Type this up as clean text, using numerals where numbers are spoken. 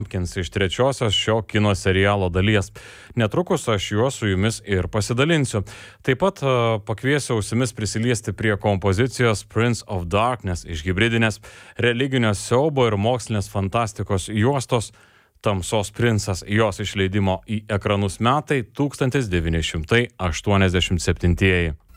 iš trečiosios šio kino serialo dalies. Netrukus aš juos su jumis ir pasidalinsiu. Taip pat pakviesiu ausimis prisiliesti prie kompozicijos Prince of Darkness iš hibridinės religinio siaubo ir mokslinės fantastikos juostos Tamsos princas. Jos išleidimo į ekranus metai 1987.